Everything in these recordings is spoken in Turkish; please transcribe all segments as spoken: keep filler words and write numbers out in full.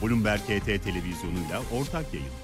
Bloomberg H T televizyonuyla ortak yayın.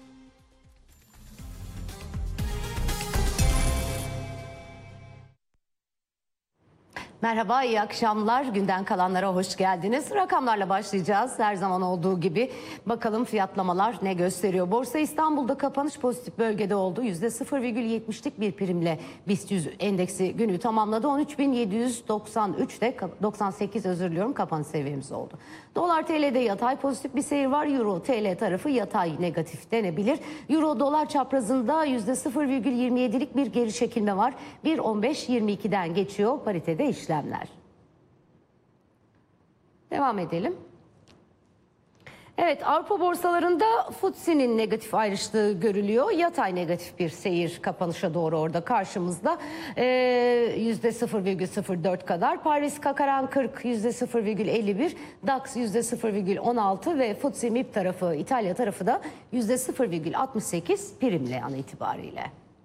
Merhaba, iyi akşamlar. Günden kalanlara hoş geldiniz. Rakamlarla başlayacağız. Her zaman olduğu gibi bakalım fiyatlamalar ne gösteriyor. Borsa İstanbul'da kapanış pozitif bölgede oldu. yüzde sıfır virgül yetmişlik bir primle BIST yüz endeksi günü tamamladı. on üç bin yedi yüz doksan üçte doksan sekiz özür diliyorum kapanış seviyemiz oldu. Dolar T L'de yatay pozitif bir seyir var. Euro T L tarafı yatay negatif denebilir. Euro dolar çaprazında yüzde sıfır virgül yirmi yedilik bir geri çekilme var. bir on beş yirmi ikiden geçiyor paritede işlemler. Devam edelim. Evet, Avrupa borsalarında F T S E'nin negatif ayrıştığı görülüyor. Yatay negatif bir seyir kapanışa doğru orada karşımızda. Ee, yüzde sıfır virgül sıfır dört kadar. Paris C A C kırk yüzde sıfır virgül elli bir. DAX yüzde sıfır virgül on altı ve F T S E M İ P tarafı, İtalya tarafı da yüzde sıfır virgül altmış sekiz primle an itibariyle.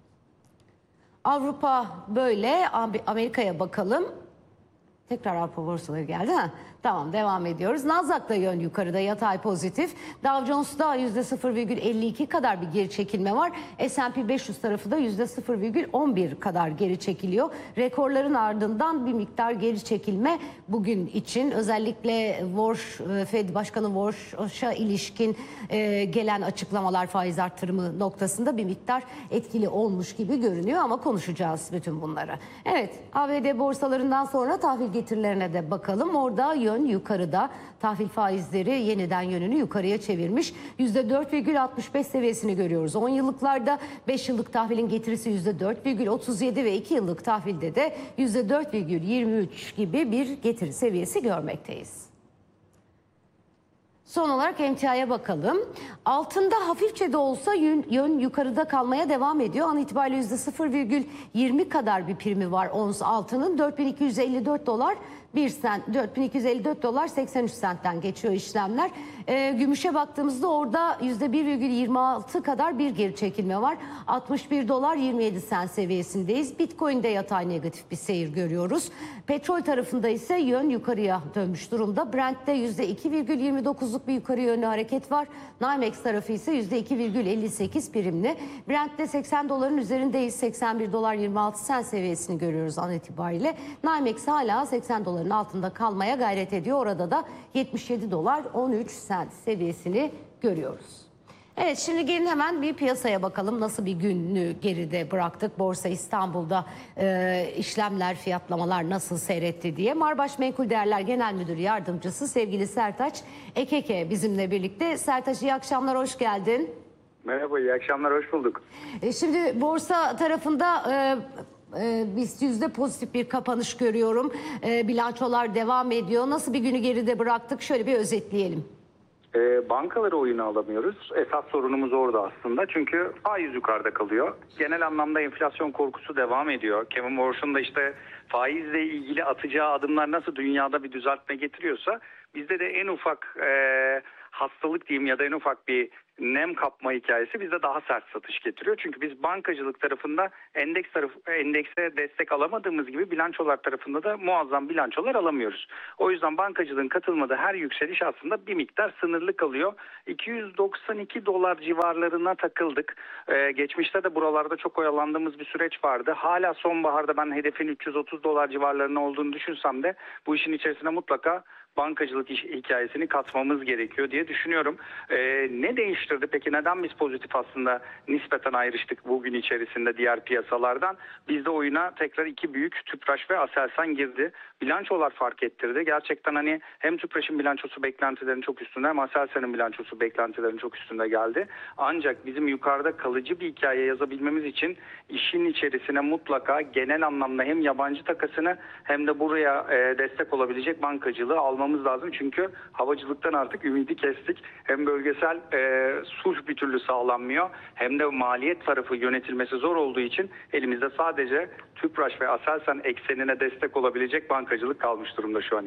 Avrupa böyle. Amerika'ya bakalım. Tekrar Avrupa borsaları geldi. Ha, tamam, devam ediyoruz. Nasdaq'ta yön yukarıda, yatay pozitif. Dow Jones'da yüzde sıfır virgül elli iki kadar bir geri çekilme var. S and P beş yüz tarafı da yüzde sıfır virgül on bir kadar geri çekiliyor. Rekorların ardından bir miktar geri çekilme bugün için. Özellikle Warsh, Fed Başkanı Warsh'a ilişkin e, gelen açıklamalar faiz artırımı noktasında bir miktar etkili olmuş gibi görünüyor ama konuşacağız bütün bunları. Evet, A B D borsalarından sonra tahvil getirilerine de bakalım. Orada yön yukarıda. Tahvil faizleri yeniden yönünü yukarıya çevirmiş. yüzde dört virgül altmış beş seviyesini görüyoruz. on yıllıklarda beş yıllık tahvilin getirisi yüzde dört virgül otuz yedi ve iki yıllık tahvilde de yüzde dört virgül yirmi üç gibi bir getiri seviyesi görmekteyiz. Son olarak emtiaya bakalım. Altında hafifçe de olsa yön, yön yukarıda kalmaya devam ediyor. An itibariyle yüzde sıfır virgül yirmi kadar bir primi var ons altının. dört bin iki yüz elli dört dolar bir sent, dört bin iki yüz elli dört dolar seksen üç sentten geçiyor işlemler. Ee, gümüşe baktığımızda orada yüzde bir virgül yirmi altı kadar bir geri çekilme var. altmış bir dolar yirmi yedi sent seviyesindeyiz. Bitcoin'de yatay negatif bir seyir görüyoruz. Petrol tarafında ise yön yukarıya dönmüş durumda. Brent'te yüzde iki virgül yirmi dokuzluk bir yukarı yönlü hareket var. NYMEX tarafı ise yüzde iki virgül elli sekiz primli. Brent'te seksen doların üzerindeyiz. seksen bir dolar yirmi altı sent seviyesini görüyoruz an itibariyle. NYMEX hala seksen doların altında kalmaya gayret ediyor. Orada da yetmiş yedi dolar on üç sent seviyesini görüyoruz. Evet, şimdi gelin hemen bir piyasaya bakalım. Nasıl bir günü geride bıraktık? Borsa İstanbul'da e, işlemler, fiyatlamalar nasıl seyretti diye. Marbaş Menkul Değerler Genel Müdür Yardımcısı sevgili Sertaç Ekeke bizimle birlikte. Sertaç, iyi akşamlar, hoş geldin. Merhaba, iyi akşamlar, hoş bulduk. E, şimdi borsa tarafında E, BIST yüzde pozitif bir kapanış görüyorum. E, bilançolar devam ediyor. Nasıl bir günü geride bıraktık? Şöyle bir özetleyelim. E, bankaları oyuna alamıyoruz. Esas sorunumuz orada aslında. Çünkü faiz yukarıda kalıyor. Genel anlamda enflasyon korkusu devam ediyor. Kevin Warsh'un da işte faizle ilgili atacağı adımlar nasıl dünyada bir düzeltme getiriyorsa bizde de en ufak e, hastalık diyeyim ya da en ufak bir nem kapma hikayesi bizde daha sert satış getiriyor. Çünkü biz bankacılık tarafında endeks tarafı, endekse destek alamadığımız gibi bilançolar tarafında da muazzam bilançolar alamıyoruz. O yüzden bankacılığın katılmadığı her yükseliş aslında bir miktar sınırlı kalıyor. iki yüz doksan iki dolar civarlarına takıldık. Ee, geçmişte de buralarda çok oyalandığımız bir süreç vardı. Hala sonbaharda ben hedefin üç yüz otuz dolar civarlarına olduğunu düşünsem de bu işin içerisine mutlaka bankacılık iş, hikayesini katmamız gerekiyor diye düşünüyorum. Ee, ne değiştirdi peki? Neden biz pozitif aslında nispeten ayrıştık bugün içerisinde diğer piyasalardan? Bizde oyuna tekrar iki büyük Tüpraş ve Aselsan girdi. Bilançolar fark ettirdi. Gerçekten hani hem Tüpraş'ın bilançosu beklentilerin çok üstünde hem Aselsan'ın bilançosu beklentilerin çok üstünde geldi. Ancak bizim yukarıda kalıcı bir hikaye yazabilmemiz için işin içerisine mutlaka genel anlamda hem yabancı takasını hem de buraya e, destek olabilecek bankacılığı almamız lazım. Çünkü havacılıktan artık ümidi kestik. Hem bölgesel e, sulh bir türlü sağlanmıyor hem de maliyet tarafı yönetilmesi zor olduğu için elimizde sadece Tüpraş ve Aselsan eksenine destek olabilecek bankacılık kalmış durumda şu an için.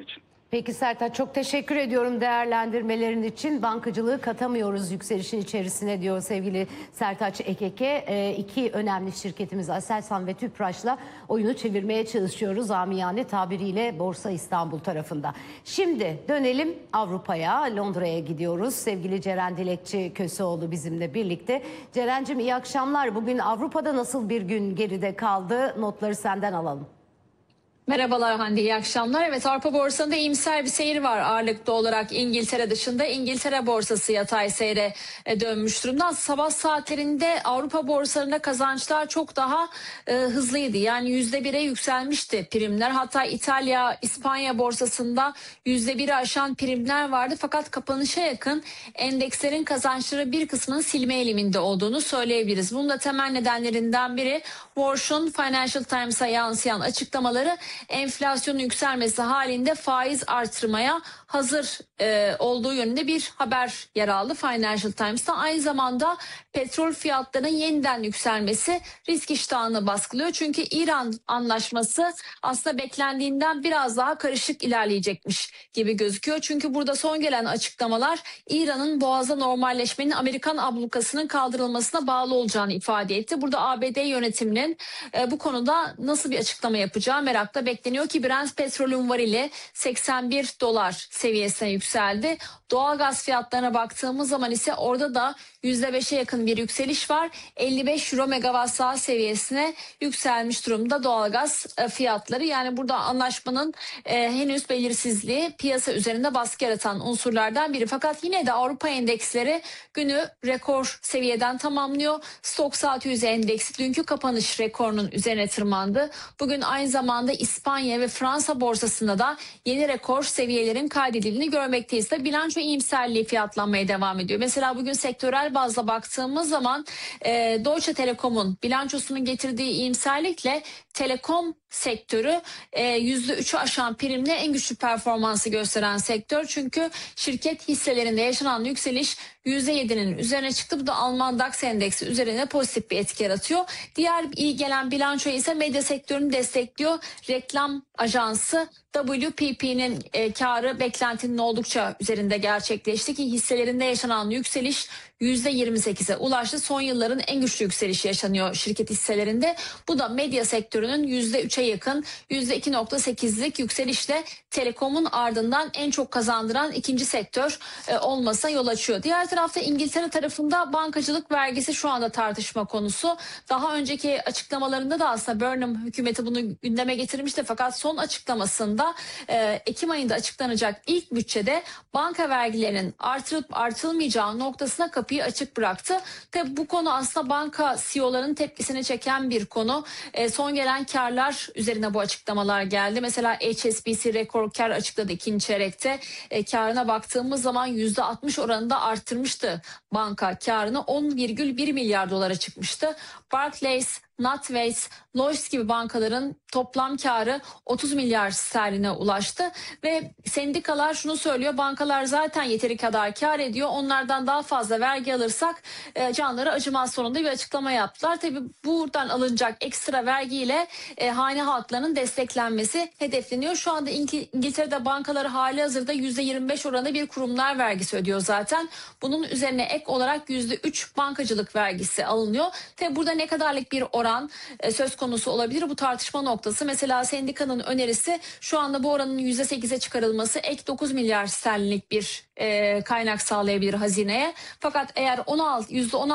Peki Sertaç, çok teşekkür ediyorum değerlendirmelerin için. Bankacılığı katamıyoruz yükselişin içerisine diyor sevgili Sertaç Ekeke. E, iki önemli şirketimiz Aselsan ve Tüpraş'la oyunu çevirmeye çalışıyoruz amiyane tabiriyle Borsa İstanbul tarafında. Şimdi dönelim Avrupa'ya, Londra'ya gidiyoruz. Sevgili Ceren Dilekçi Köseoğlu bizimle birlikte. Ceren'cim iyi akşamlar. Bugün Avrupa'da nasıl bir gün geride kaldı? Notları senden alalım. Merhabalar Hande, iyi akşamlar. Evet, Avrupa borsasında iyimser bir seyir var ağırlıklı olarak İngiltere dışında. İngiltere borsası yatay seyre dönmüş durumda. Sabah saatlerinde Avrupa borsalarında kazançlar çok daha e, hızlıydı. Yani yüzde bire yükselmişti primler. Hatta İtalya, İspanya borsasında yüzde biri aşan primler vardı. Fakat kapanışa yakın endekslerin kazançları bir kısmının silme eğiliminde olduğunu söyleyebiliriz. Bunun da temel nedenlerinden biri Warsh'un Financial Times'a yansıyan açıklamaları, enflasyonun yükselmesi halinde faiz artırmaya hazır e, olduğu yönünde bir haber yer aldı Financial Times'ta. Aynı zamanda petrol fiyatlarının yeniden yükselmesi risk iştahını baskılıyor. Çünkü İran anlaşması aslında beklendiğinden biraz daha karışık ilerleyecekmiş gibi gözüküyor. Çünkü burada son gelen açıklamalar İran'ın boğazda normalleşmenin Amerikan ablukasının kaldırılmasına bağlı olacağını ifade etti. Burada A B D yönetiminin e, bu konuda nasıl bir açıklama yapacağı merakla bekleniyor ki Brent petrolün varili seksen bir dolar seviyesine yükseldi. Doğalgaz fiyatlarına baktığımız zaman ise orada da yüzde beşe yakın bir yükseliş var. elli beş euro megawatt saat seviyesine yükselmiş durumda doğalgaz fiyatları. Yani burada anlaşmanın e, henüz belirsizliği piyasa üzerinde baskı yaratan unsurlardan biri. Fakat yine de Avrupa endeksleri günü rekor seviyeden tamamlıyor. Stoxx altı yüz endeksi dünkü kapanış rekorunun üzerine tırmandı. Bugün aynı zamanda İspanya ve Fransa borsasında da yeni rekor seviyelerin kaydedildiğini görmekteyiz. De bilanço iyimserliği fiyatlanmaya devam ediyor. Mesela bugün sektörel bazda baktığımız zaman e, Deutsche Telekom'un bilançosunun getirdiği iyimserlikle telekom sektörü e, yüzde üçü aşan primle en güçlü performansı gösteren sektör. Çünkü şirket hisselerinde yaşanan yükseliş yüzde yedinin üzerine çıktı. Bu da Alman DAX endeksi üzerine pozitif bir etki yaratıyor. Diğer iyi gelen bilanço ise medya sektörünü destekliyor. Reklam ajansı W P P'nin e, karı beklentinin oldukça üzerinde gerçekleşti ki hisselerinde yaşanan yükseliş yüzde yirmi sekize ulaştı. Son yılların en güçlü yükselişi yaşanıyor şirket hisselerinde. Bu da medya sektörünün yüzde üçe yakın yüzde iki nokta sekizlik yükselişle telekomun ardından en çok kazandıran ikinci sektör e, olmasına yol açıyor. Diğer tarafta İngiltere tarafında bankacılık vergisi şu anda tartışma konusu. Daha önceki açıklamalarında da aslında Burnham hükümeti bunu gündeme getirmişti. Fakat son açıklamasında e, Ekim ayında açıklanacak ilk bütçede banka vergilerinin artırılıp artılmayacağı noktasına kapıyı açık bıraktı. Tabi bu konu aslında banka C E O'ların tepkisini çeken bir konu. E, son gelen karlar üzerine bu açıklamalar geldi. Mesela H S B C rekor kar açıkladı ikinci çeyrekte. E, karına baktığımız zaman yüzde altmış oranında arttırmıştı banka karını. on virgül bir milyar dolara çıkmıştı. Barclays, NatWest, Lloyds gibi bankaların toplam karı otuz milyar sterline ulaştı ve sendikalar şunu söylüyor: bankalar zaten yeteri kadar kar ediyor, onlardan daha fazla vergi alırsak e, canları acımaz sonunda bir açıklama yaptılar. Tabii buradan alınacak ekstra vergiyle e, hane halklarının desteklenmesi hedefleniyor. Şu anda İngil- İngiltere'de bankaları hali hazırda yüzde yirmi beş oranında bir kurumlar vergisi ödüyor zaten. Bunun üzerine ek olarak yüzde üç bankacılık vergisi alınıyor. Tabii burada ne kadarlık bir oran e, söz konusu olabilir, bu tartışma noktası. Mesela sendikanın önerisi şu anda bu oranın yüzde sekize çıkarılması, ek dokuz milyar sterlinlik bir e, kaynak sağlayabilir hazineye. Fakat eğer on altı yüzde on altı